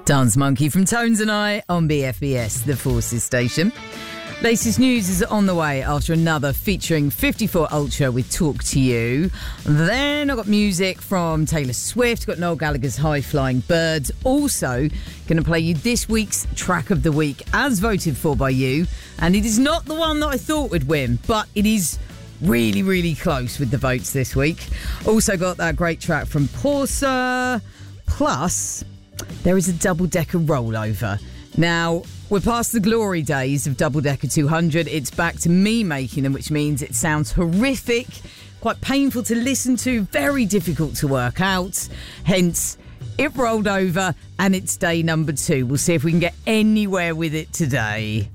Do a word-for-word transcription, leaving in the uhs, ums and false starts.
Dance Monkey from Tones and I on B F B S, the Forces station. Latest news is on the way after another featuring fifty-four Ultra with Talk to You. Then I got music from Taylor Swift, got Noel Gallagher's High Flying Birds. Also going to play you this week's track of the week as voted for by you. And it is not the one that I thought would win, but it is really, really close with the votes this week. Also got that great track from Porsa. Plus, there is a double-decker rollover. Now, we're past the glory days of double-decker two hundred. It's back to me making them, which means it sounds horrific, quite painful to listen to, very difficult to work out. Hence, it rolled over and it's day number two. We'll see if we can get anywhere with it today.